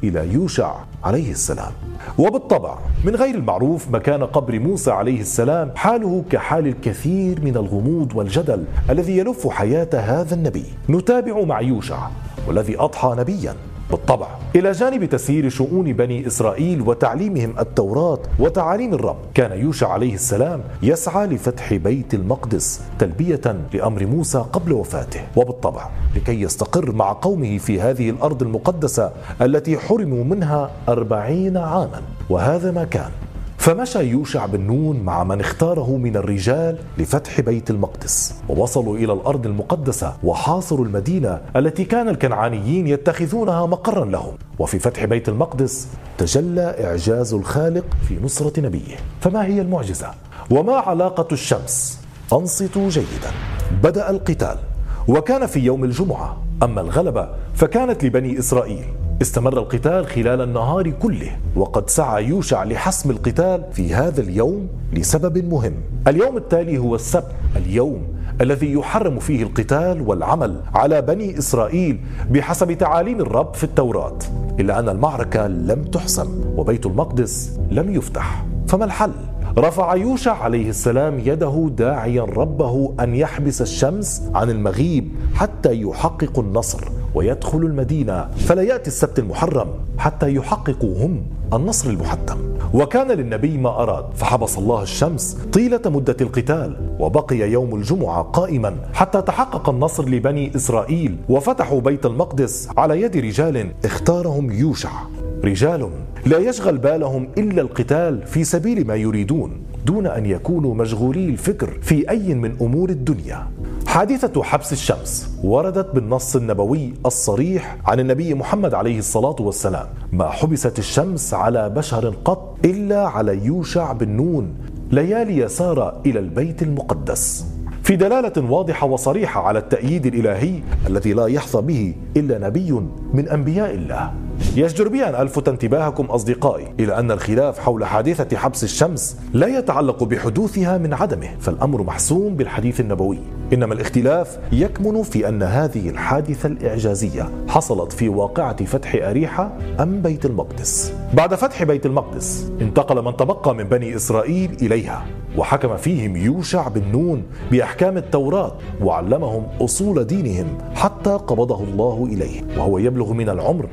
إلى يوشع عليه السلام. وبالطبع من غير المعروف مكان قبر موسى عليه السلام حاله كحال الكثير من الغموض والجدل الذي يلف حياة هذا النبي. نتابع مع يوشع والذي أضحى نبيا بالطبع. إلى جانب تسيير شؤون بني إسرائيل وتعليمهم التوراة وتعاليم الرب، كان يوشع عليه السلام يسعى لفتح بيت المقدس تلبية لأمر موسى قبل وفاته، وبالطبع لكي يستقر مع قومه في هذه الأرض المقدسة التي حرموا منها 40 عاما. وهذا ما كان. فمشى يوشع بن نون مع من اختاره من الرجال لفتح بيت المقدس، ووصلوا إلى الأرض المقدسة وحاصروا المدينة التي كان الكنعانيين يتخذونها مقرا لهم. وفي فتح بيت المقدس تجلى إعجاز الخالق في نصرة نبيه. فما هي المعجزة؟ وما علاقة الشمس؟ أنصتوا جيدا. بدأ القتال وكان في يوم الجمعة، أما الغلبة فكانت لبني إسرائيل. استمر القتال خلال النهار كله، وقد سعى يوشع لحسم القتال في هذا اليوم لسبب مهم. اليوم التالي هو السبت، اليوم الذي يحرم فيه القتال والعمل على بني إسرائيل بحسب تعاليم الرب في التوراة. إلا أن المعركة لم تحسم وبيت المقدس لم يفتح. فما الحل؟ رفع يوشع عليه السلام يده داعيا ربه أن يحبس الشمس عن المغيب حتى يحققوا النصر ويدخلوا المدينة، فلا يأتي السبت المحرم حتى يحققوا هم النصر المحتم. وكان للنبي ما أراد، فحبس الله الشمس طيلة مدة القتال، وبقي يوم الجمعة قائما حتى تحقق النصر لبني إسرائيل وفتحوا بيت المقدس على يد رجال اختارهم يوشع، رجال لا يشغل بالهم إلا القتال في سبيل ما يريدون دون أن يكونوا مشغولي الفكر في أي من أمور الدنيا. حادثة حبس الشمس وردت بالنص النبوي الصريح عن النبي محمد عليه الصلاة والسلام: ما حبست الشمس على بشر قط إلا على يوشع بن نون ليالي سار إلى البيت المقدس، في دلالة واضحة وصريحة على التأييد الإلهي الذي لا يحظى به إلا نبي من أنبياء الله. يجدر بي أن ألفت انتباهكم أصدقائي إلى أن الخلاف حول حادثة حبس الشمس لا يتعلق بحدوثها من عدمه، فالأمر محسوم بالحديث النبوي، إنما الاختلاف يكمن في أن هذه الحادثة الإعجازية حصلت في واقعة فتح أريحة أم بيت المقدس. بعد فتح بيت المقدس انتقل من تبقى من بني إسرائيل إليها، وحكم فيهم يوشع بن نون بأحكام التوراة وعلمهم أصول دينهم حتى قبضه الله إليه وهو يبلغ من العمر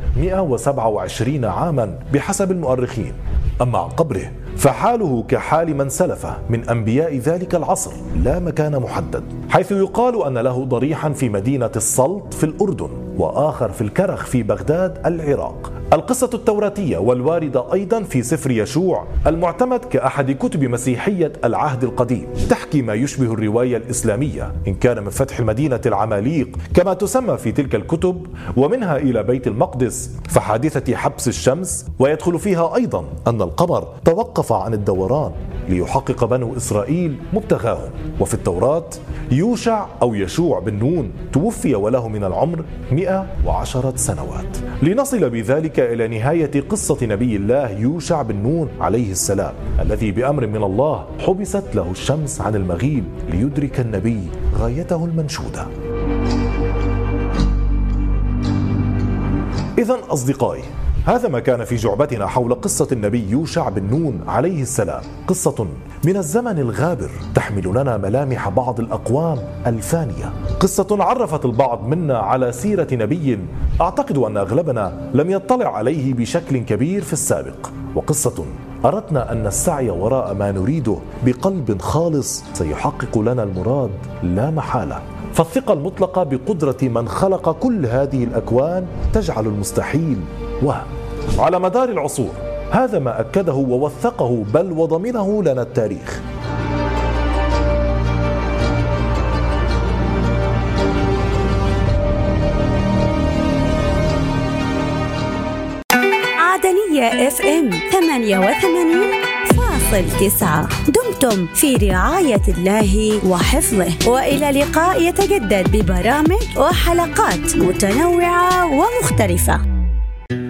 127 عاما بحسب المؤرخين. أما عن قبره فحاله كحال من سلف من أنبياء ذلك العصر، لا مكان محدد، حيث يقال أن له ضريحا في مدينة السلط في الأردن، وآخر في الكرخ في بغداد العراق. القصة التوراتية والواردة أيضا في سفر يشوع المعتمد كأحد كتب مسيحية العهد القديم تحكي ما يشبه الرواية الإسلامية، إن كان من فتح المدينة العماليق كما تسمى في تلك الكتب ومنها إلى بيت المقدس، فحادثة حبس الشمس ويدخل فيها أيضا أن القمر توقف عن الدوران ليحقق بنو إسرائيل مبتغاهم. وفي التوراة يوشع أو يشوع بن نون توفي وله من العمر 110 سنوات. لنصل بذلك إلى نهاية قصة نبي الله يوشع بن نون عليه السلام، الذي بأمر من الله حبست له الشمس عن المغيب ليدرك النبي غايته المنشودة. إذن أصدقائي، هذا ما كان في جعبتنا حول قصة النبي يوشع بن نون عليه السلام، قصة من الزمن الغابر تحمل لنا ملامح بعض الأقوام الفانية، قصة عرفت البعض منا على سيرة نبي أعتقد أن أغلبنا لم يطلع عليه بشكل كبير في السابق، وقصة أردنا أن السعي وراء ما نريده بقلب خالص سيحقق لنا المراد لا محالة، فالثقة المطلقة بقدرة من خلق كل هذه الأكوان تجعل المستحيل وهم. على مدار العصور هذا ما أكده ووثقه بل وضمنه لنا التاريخ. عدنية FM 88.9. دمتم في رعاية الله وحفظه، وإلى لقاء يتجدد ببرامج وحلقات متنوعة ومختلفة.